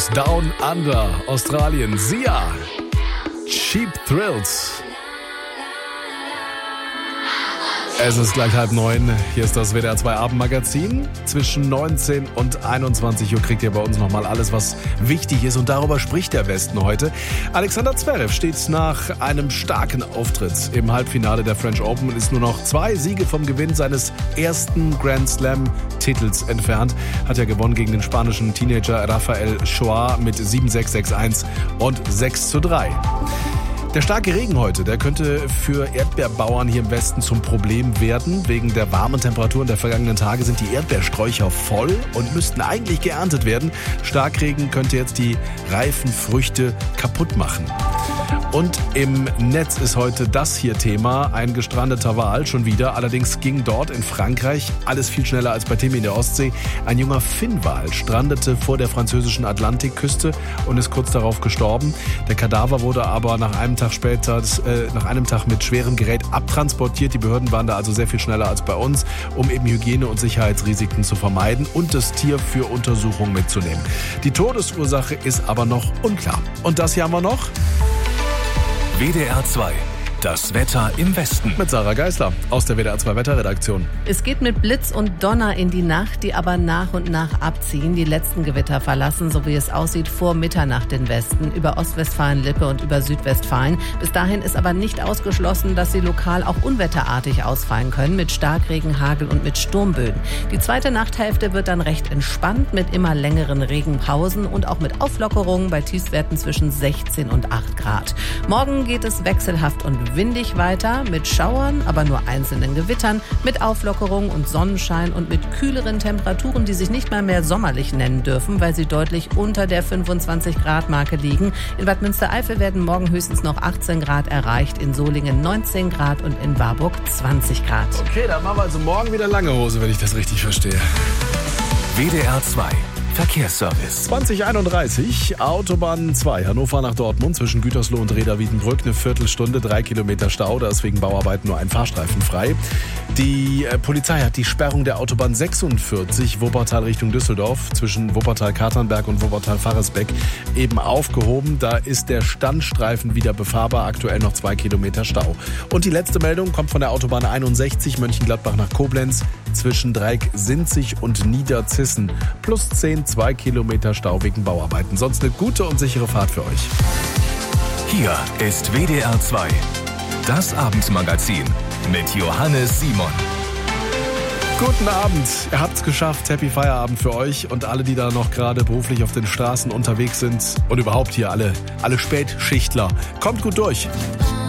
Down Under, Australien. Sia, Cheap Thrills. Es ist gleich 8:30. Hier ist das WDR 2 Abendmagazin. Zwischen 19 und 21 Uhr kriegt ihr bei uns nochmal alles, was wichtig ist. Und darüber spricht der Westen heute. Alexander Zverev steht nach einem starken Auftritt im Halbfinale der French Open und ist nur noch 2 Siege vom Gewinn seines ersten Grand Slam-Titels entfernt. Hat ja gewonnen gegen den spanischen Teenager Rafael Choa mit 7-6, 6-1 und 6-3. Der starke Regen heute, der könnte für Erdbeerbauern hier im Westen zum Problem werden. Wegen der warmen Temperaturen der vergangenen Tage sind die Erdbeersträucher voll und müssten eigentlich geerntet werden. Starkregen könnte jetzt die reifen Früchte kaputt machen. Und im Netz ist heute das hier Thema, ein gestrandeter Wal schon wieder. Allerdings ging dort in Frankreich alles viel schneller als bei Themen in der Ostsee. Ein junger Finnwal strandete vor der französischen Atlantikküste und ist kurz darauf gestorben. Der Kadaver wurde aber nach einem Tag mit schwerem Gerät abtransportiert. Die Behörden waren da also sehr viel schneller als bei uns, um eben Hygiene- und Sicherheitsrisiken zu vermeiden und das Tier für Untersuchungen mitzunehmen. Die Todesursache ist aber noch unklar. Und das hier haben wir noch. WDR 2. Das Wetter im Westen. Mit Sarah Geisler aus der WDR 2 Wetterredaktion. Es geht mit Blitz und Donner in die Nacht, die aber nach und nach abziehen. Die letzten Gewitter verlassen, so wie es aussieht, vor Mitternacht den Westen, über Ostwestfalen-Lippe und über Südwestfalen. Bis dahin ist aber nicht ausgeschlossen, dass sie lokal auch unwetterartig ausfallen können, mit Starkregen, Hagel und mit Sturmböen. Die zweite Nachthälfte wird dann recht entspannt, mit immer längeren Regenpausen und auch mit Auflockerungen bei Tiefstwerten zwischen 16 und 8 Grad. Morgen geht es wechselhaft und windig weiter, mit Schauern, aber nur einzelnen Gewittern, mit Auflockerung und Sonnenschein und mit kühleren Temperaturen, die sich nicht mal mehr sommerlich nennen dürfen, weil sie deutlich unter der 25-Grad-Marke liegen. In Bad Münstereifel werden morgen höchstens noch 18 Grad erreicht, in Solingen 19 Grad und in Warburg 20 Grad. Okay, dann machen wir also morgen wieder lange Hose, wenn ich das richtig verstehe. WDR 2. Verkehrsservice. 2031, Autobahn 2, Hannover nach Dortmund, zwischen Gütersloh und Reda-Wiedenbrück, eine Viertelstunde, 3 Kilometer Stau, da ist wegen Bauarbeiten nur ein Fahrstreifen frei. Die Polizei hat die Sperrung der Autobahn 46, Wuppertal Richtung Düsseldorf, zwischen Wuppertal-Katernberg und Wuppertal-Faresbeck, eben aufgehoben. Da ist der Standstreifen wieder befahrbar, aktuell noch 2 Kilometer Stau. Und die letzte Meldung kommt von der Autobahn 61, Mönchengladbach nach Koblenz, zwischen Dreieck-Sinzig und Niederzissen, plus 10, 2 Kilometer Stau wegen Bauarbeiten. Sonst eine gute und sichere Fahrt für euch. Hier ist WDR 2. Das Abendmagazin mit Johannes Simon. Guten Abend, ihr habt's geschafft. Happy Feierabend für euch und alle, die da noch gerade beruflich auf den Straßen unterwegs sind und überhaupt hier alle Spätschichtler. Kommt gut durch.